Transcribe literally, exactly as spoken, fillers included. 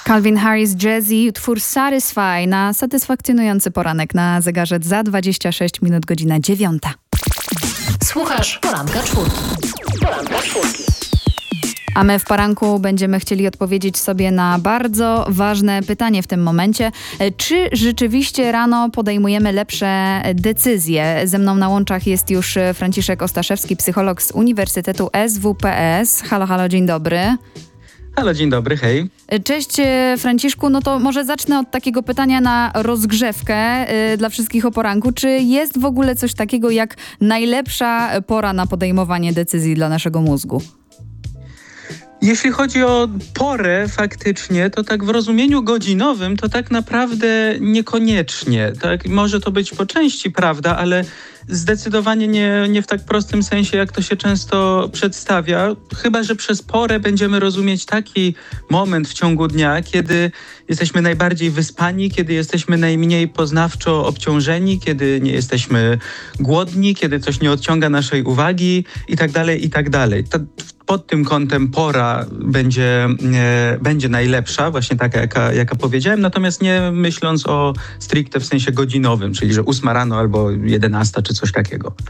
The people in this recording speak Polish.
Calvin Harris, Jazzy, utwór Satisfy na satysfakcjonujący poranek na zegarze za dwadzieścia sześć minut, godzina dziewiąta. Słuchasz Poranka Czwórki. Poranka Czwórki. A my w poranku będziemy chcieli odpowiedzieć sobie na bardzo ważne pytanie w tym momencie. Czy rzeczywiście rano podejmujemy lepsze decyzje? Ze mną na łączach jest już Franciszek Ostaszewski, psycholog z Uniwersytetu S W P S. Halo, halo, dzień dobry. Halo, dzień dobry, hej. Cześć Franciszku, no to może zacznę od takiego pytania na rozgrzewkę y, dla wszystkich o poranku. Czy jest w ogóle coś takiego jak najlepsza pora na podejmowanie decyzji dla naszego mózgu? Jeśli chodzi o porę faktycznie, to tak w rozumieniu godzinowym to tak naprawdę niekoniecznie. Tak? Może to być po części prawda, ale zdecydowanie nie, nie w tak prostym sensie, jak to się często przedstawia. Chyba że przez porę będziemy rozumieć taki moment w ciągu dnia, kiedy jesteśmy najbardziej wyspani, kiedy jesteśmy najmniej poznawczo obciążeni, kiedy nie jesteśmy głodni, kiedy coś nie odciąga naszej uwagi i tak dalej, i tak dalej. To pod tym kątem pora będzie, e, będzie najlepsza, właśnie taka, jaka, jaka powiedziałem, natomiast nie myśląc o stricte w sensie godzinowym, czyli że ósma rano albo jedenasta czy coś takiego.